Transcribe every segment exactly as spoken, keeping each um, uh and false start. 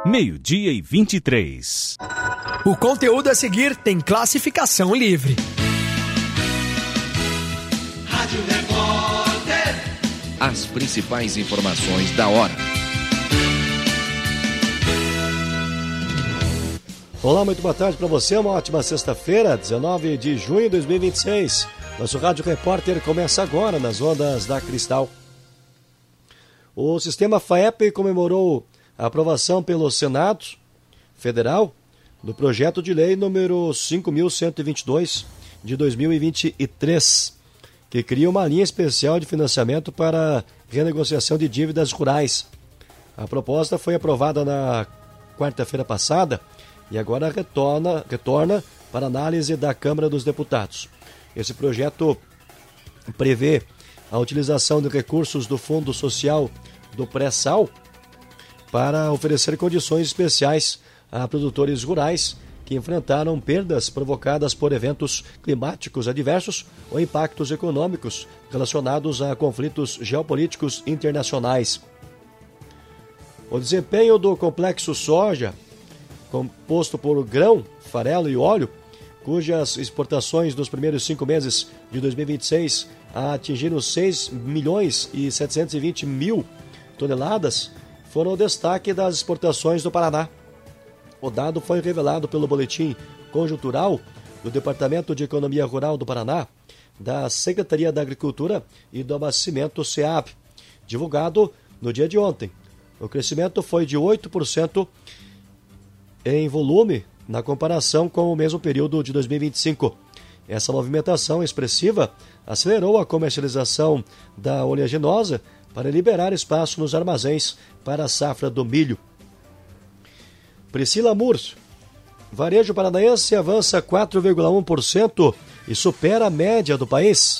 meio-dia e vinte e três. O conteúdo a seguir tem classificação livre. Rádio Repórter. As principais informações da hora. Olá, muito boa tarde para você, uma ótima sexta-feira, dezenove de junho de dois mil e vinte e seis. Nosso Rádio Repórter começa agora nas ondas da Cristal. O sistema FAEP comemorou a aprovação pelo Senado Federal do projeto de lei número cinco mil cento e vinte e dois de dois mil e vinte e três, que cria uma linha especial de financiamento para renegociação de dívidas rurais. A proposta foi aprovada na quarta-feira passada e agora retorna, retorna para análise da Câmara dos Deputados. Esse projeto prevê a utilização de recursos do Fundo Social do Pré-Sal para oferecer condições especiais a produtores rurais que enfrentaram perdas provocadas por eventos climáticos adversos ou impactos econômicos relacionados a conflitos geopolíticos internacionais. O desempenho do complexo soja, composto por grão, farelo e óleo, cujas exportações nos primeiros cinco meses de dois mil e vinte e seis atingiram seis milhões e setecentos e vinte mil toneladas, foram o destaque das exportações do Paraná. O dado foi revelado pelo Boletim Conjuntural do Departamento de Economia Rural do Paraná, da Secretaria da Agricultura e do Abastecimento SEAB, divulgado no dia de ontem. O crescimento foi de oito por cento em volume na comparação com o mesmo período de dois mil e vinte e cinco. Essa movimentação expressiva acelerou a comercialização da oleaginosa para liberar espaço nos armazéns para a safra do milho. Priscila Murcio, varejo paranaense avança quatro vírgula um por cento e supera a média do país.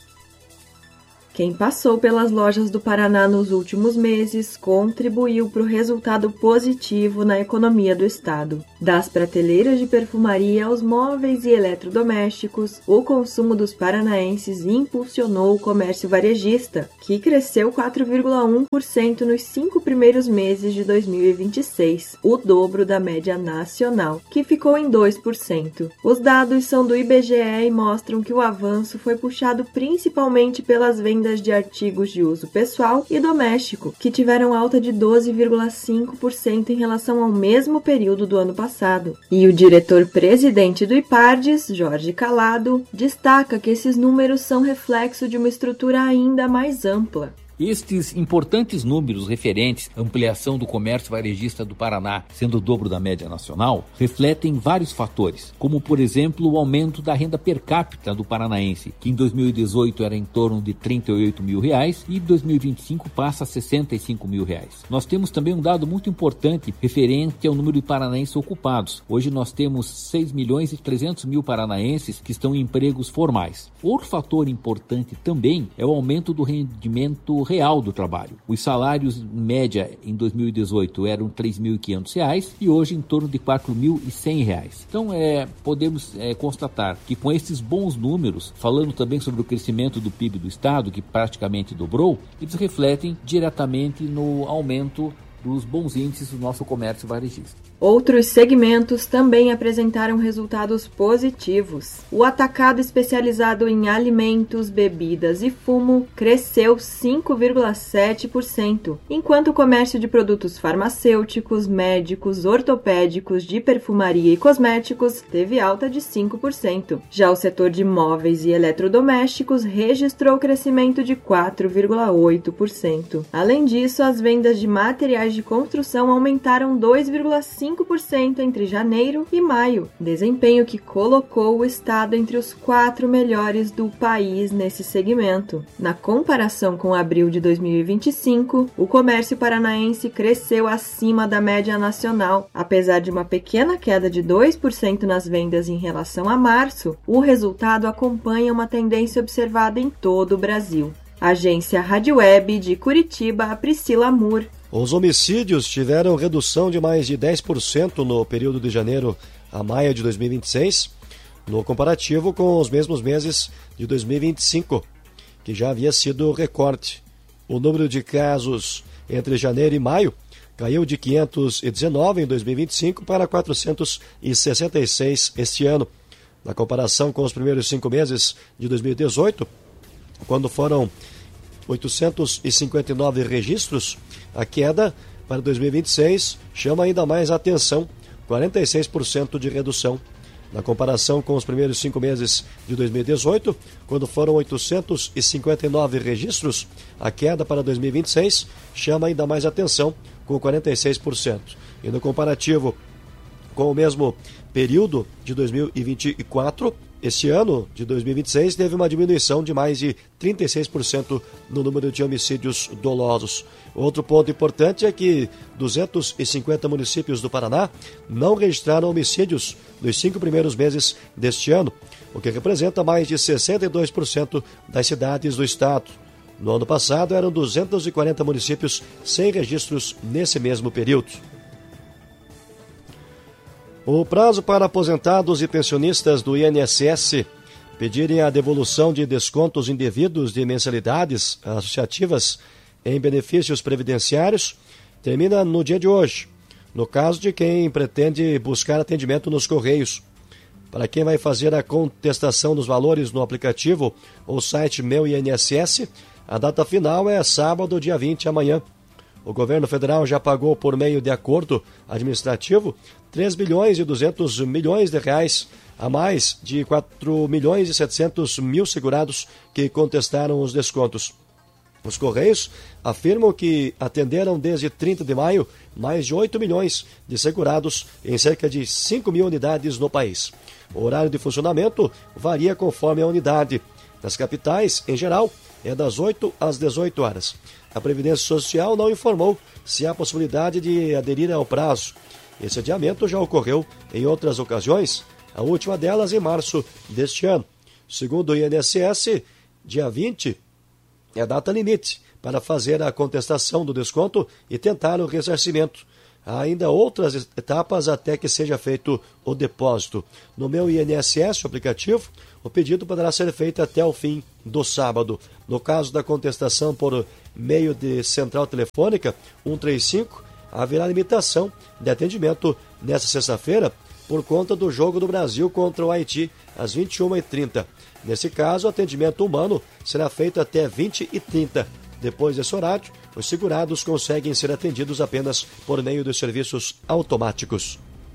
Quem passou pelas lojas do Paraná nos últimos meses contribuiu para o resultado positivo na economia do estado. Das prateleiras de perfumaria aos móveis e eletrodomésticos, o consumo dos paranaenses impulsionou o comércio varejista, que cresceu quatro vírgula um por cento nos cinco primeiros meses de dois mil e vinte e seis, o dobro da média nacional, que ficou em dois por cento. Os dados são do I B G E e mostram que o avanço foi puxado principalmente pelas vendas de artigos de uso pessoal e doméstico, que tiveram alta de doze vírgula cinco por cento em relação ao mesmo período do ano passado. E o diretor-presidente do IPARDES, Jorge Calado, destaca que esses números são reflexo de uma estrutura ainda mais ampla. Estes importantes números referentes à ampliação do comércio varejista do Paraná, sendo o dobro da média nacional, refletem vários fatores, como, por exemplo, o aumento da renda per capita do paranaense, que em dois mil e dezoito era em torno de trinta e oito mil reais e em dois mil e vinte e cinco passa a sessenta e cinco mil reais. Nós temos também um dado muito importante referente ao número de paranaenses ocupados. Hoje nós temos seis milhões e trezentos mil paranaenses que estão em empregos formais. Outro fator importante também é o aumento do rendimento real do trabalho. Os salários em média em dois mil e dezoito eram três mil e quinhentos reais e hoje em torno de quatro mil e cem reais. Então é, podemos é, constatar que com esses bons números, falando também sobre o crescimento do P I B do estado, que praticamente dobrou, eles refletem diretamente no aumento dos bons índices do nosso comércio varejista. Outros segmentos também apresentaram resultados positivos. O atacado especializado em alimentos, bebidas e fumo cresceu cinco vírgula sete por cento, enquanto o comércio de produtos farmacêuticos, médicos, ortopédicos, de perfumaria e cosméticos teve alta de cinco por cento. Já o setor de móveis e eletrodomésticos registrou crescimento de quatro vírgula oito por cento. Além disso, as vendas de materiais de construção aumentaram dois vírgula cinco por cento entre janeiro e maio, desempenho que colocou o estado entre os quatro melhores do país nesse segmento. Na comparação com abril de dois mil e vinte e cinco, o comércio paranaense cresceu acima da média nacional. Apesar de uma pequena queda de dois por cento nas vendas em relação a março, o resultado acompanha uma tendência observada em todo o Brasil. Agência Rádio Web de Curitiba, Priscila Mur. Os homicídios tiveram redução de mais de dez por cento no período de janeiro a maio de dois mil e vinte e seis, no comparativo com os mesmos meses de dois mil e vinte e cinco, que já havia sido recorde. O número de casos entre janeiro e maio caiu de quinhentos e dezenove em dois mil e vinte e cinco para quatrocentos e sessenta e seis este ano. Na comparação com os primeiros cinco meses de dois mil e dezoito, quando foram oitocentos e cinquenta e nove registros, a queda para dois mil e vinte e seis chama ainda mais a atenção, quarenta e seis por cento de redução. Na comparação com os primeiros cinco meses de dois mil e dezoito, quando foram oitocentos e cinquenta e nove registros, a queda para dois mil e vinte e seis chama ainda mais atenção, com quarenta e seis por cento. E no comparativo com o mesmo período de dois mil e vinte e quatro, este ano de dois mil e vinte e seis teve uma diminuição de mais de trinta e seis por cento no número de homicídios dolosos. Outro ponto importante é que duzentos e cinquenta municípios do Paraná não registraram homicídios nos cinco primeiros meses deste ano, o que representa mais de sessenta e dois por cento das cidades do estado. No ano passado eram duzentos e quarenta municípios sem registros nesse mesmo período. O prazo para aposentados e pensionistas do I N S S pedirem a devolução de descontos indevidos de mensalidades associativas em benefícios previdenciários termina no dia de hoje, no caso de quem pretende buscar atendimento nos Correios. Para quem vai fazer a contestação dos valores no aplicativo ou site Meu I N S S, a data final é sábado, dia vinte, amanhã. O governo federal já pagou, por meio de acordo administrativo, três bilhões e duzentos milhões de reais a mais de quatro milhões e setecentos mil segurados que contestaram os descontos. Os Correios afirmam que atenderam desde trinta de maio mais de oito milhões de segurados em cerca de cinco mil unidades no país. O horário de funcionamento varia conforme a unidade. Nas capitais, em geral, é das oito às dezoito horas. A Previdência Social não informou se há possibilidade de aderir ao prazo. Esse adiamento já ocorreu em outras ocasiões, a última delas em março deste ano. Segundo o I N S S, dia vinte é a data limite para fazer a contestação do desconto e tentar o ressarcimento. Há ainda outras etapas até que seja feito o depósito. No Meu I N S S, o aplicativo, o pedido poderá ser feito até o fim do sábado. No caso da contestação por meio de central telefônica um três cinco, haverá limitação de atendimento nesta sexta-feira por conta do jogo do Brasil contra o Haiti, às vinte e uma e trinta. Nesse caso, o atendimento humano será feito até vinte e trinta. Depois desse horário, os segurados conseguem ser atendidos apenas por meio dos serviços automáticos.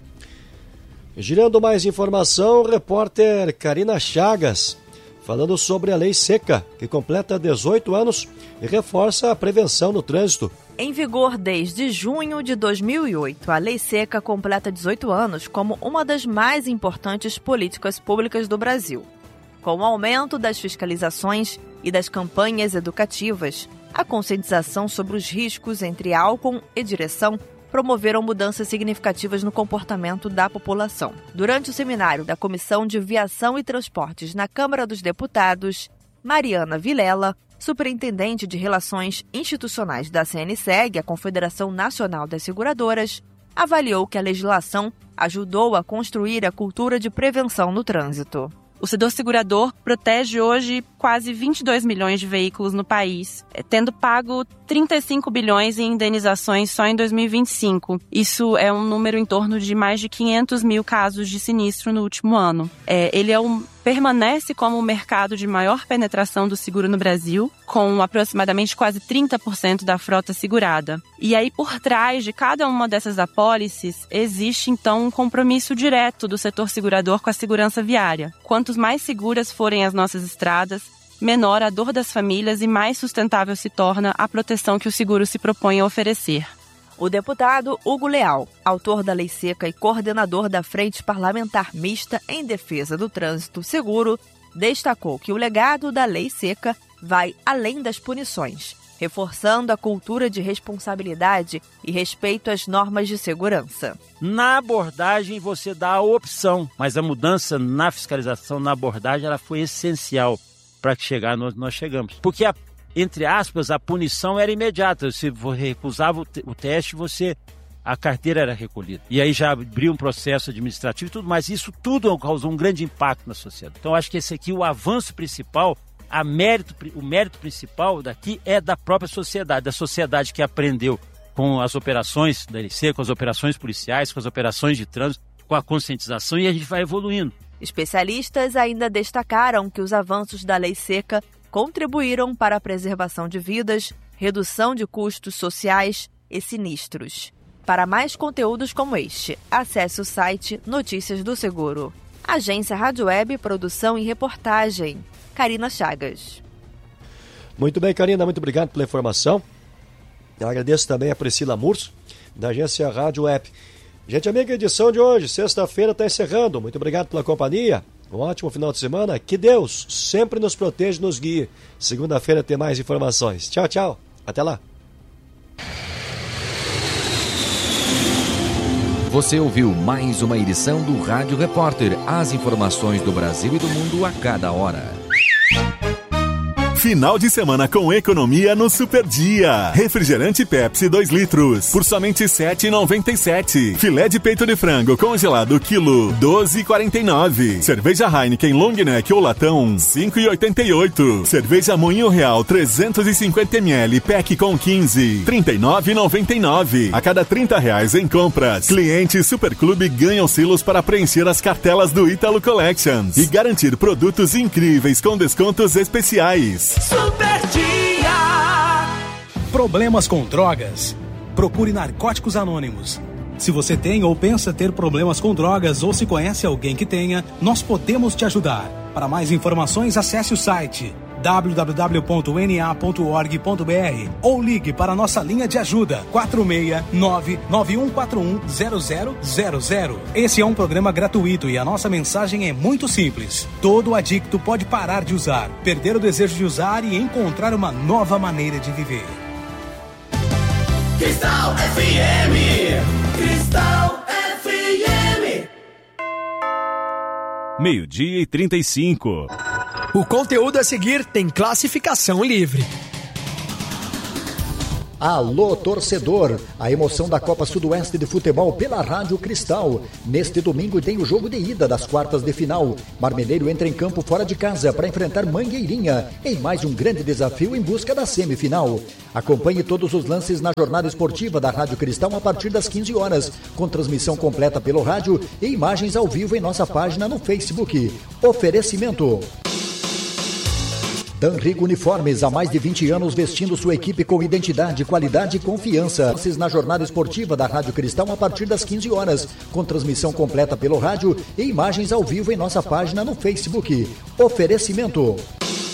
Girando mais informação, o repórter Karina Chagas, falando sobre a Lei Seca, que completa dezoito anos e reforça a prevenção no trânsito. Em vigor desde junho de dois mil e oito, a Lei Seca completa dezoito anos como uma das mais importantes políticas públicas do Brasil. Com o aumento das fiscalizações e das campanhas educativas, a conscientização sobre os riscos entre álcool e direção promoveram mudanças significativas no comportamento da população. Durante o seminário da Comissão de Viação e Transportes na Câmara dos Deputados, Mariana Vilela, superintendente de Relações Institucionais da C N SEG, a Confederação Nacional das Seguradoras, avaliou que a legislação ajudou a construir a cultura de prevenção no trânsito. O setor segurador protege hoje quase vinte e dois milhões de veículos no país, tendo pago trinta e cinco bilhões em indenizações só em dois mil e vinte e cinco. Isso é um número em torno de mais de quinhentos mil casos de sinistro no último ano. É, ele é um, permanece como o mercado de maior penetração do seguro no Brasil, com aproximadamente quase trinta por cento da frota segurada. E aí, por trás de cada uma dessas apólices, existe então um compromisso direto do setor segurador com a segurança viária. Quantos mais seguras forem as nossas estradas, menor a dor das famílias e mais sustentável se torna a proteção que o seguro se propõe a oferecer. O deputado Hugo Leal, autor da Lei Seca e coordenador da Frente Parlamentar Mista em Defesa do Trânsito Seguro, destacou que o legado da Lei Seca vai além das punições, reforçando a cultura de responsabilidade e respeito às normas de segurança. Na abordagem você dá a opção, mas a mudança na fiscalização, na abordagem, ela foi essencial para que chegar nós, nós chegamos. Porque, a, entre aspas, a punição era imediata. Se você recusava o, te, o teste, você, a carteira era recolhida. E aí já abriu um processo administrativo e tudo mais. Isso tudo causou um grande impacto na sociedade. Então, acho que esse aqui, o avanço principal a mérito, o mérito principal daqui é da própria sociedade, da sociedade que aprendeu com as operações da L C, com as operações policiais, com as operações de trânsito, com a conscientização, e a gente vai evoluindo. Especialistas ainda destacaram que os avanços da Lei Seca contribuíram para a preservação de vidas, redução de custos sociais e sinistros. Para mais conteúdos como este, acesse o site Notícias do Seguro. Agência Rádio Web, produção e reportagem. Karina Chagas. Muito bem, Karina, muito obrigado pela informação. Eu agradeço também a Priscila Murso, da Agência Rádio Web. Gente amiga, a edição de hoje, sexta-feira, está encerrando. Muito obrigado pela companhia. Um ótimo final de semana. Que Deus sempre nos proteja e nos guie. Segunda-feira tem mais informações. Tchau, tchau. Até lá. Você ouviu mais uma edição do Rádio Repórter. As informações do Brasil e do mundo a cada hora. Final de semana com economia no Super Dia. Refrigerante Pepsi dois litros por somente sete reais e noventa e sete centavos. Filé de peito de frango congelado quilo doze reais e quarenta e nove centavos. Cerveja Heineken Long Neck ou latão cinco reais e oitenta e oito centavos. Cerveja Moinho Real trezentos e cinquenta mililitros pack com quinze, trinta e nove reais e noventa e nove centavos. A cada trinta reais em compras, clientes Superclube ganham selos para preencher as cartelas do Ítalo Collections e garantir produtos incríveis com descontos especiais. Super Dia! Problemas com drogas? Procure Narcóticos Anônimos. Se você tem ou pensa ter problemas com drogas ou se conhece alguém que tenha, nós podemos te ajudar. Para mais informações, acesse o site w w w ponto n a ponto org ponto b r ou ligue para a nossa linha de ajuda quatro seis nove nove um quatro um zero zero zero zero. Esse é um programa gratuito e a nossa mensagem é muito simples. Todo adicto pode parar de usar, perder o desejo de usar e encontrar uma nova maneira de viver. Cristal F M, Cristal F M. Meio-dia e trinta e cinco. O conteúdo a seguir tem classificação livre. Alô, torcedor! A emoção da Copa Sudoeste de Futebol pela Rádio Cristal. Neste domingo tem o jogo de ida das quartas de final. Marmeleiro entra em campo fora de casa para enfrentar Mangueirinha em mais um grande desafio em busca da semifinal. Acompanhe todos os lances na jornada esportiva da Rádio Cristal a partir das quinze horas, com transmissão completa pelo rádio e imagens ao vivo em nossa página no Facebook. Oferecimento Danrigo Uniformes, há mais de vinte anos vestindo sua equipe com identidade, qualidade e confiança. Lances na jornada esportiva da Rádio Cristal a partir das quinze horas, com transmissão completa pelo rádio e imagens ao vivo em nossa página no Facebook. Oferecimento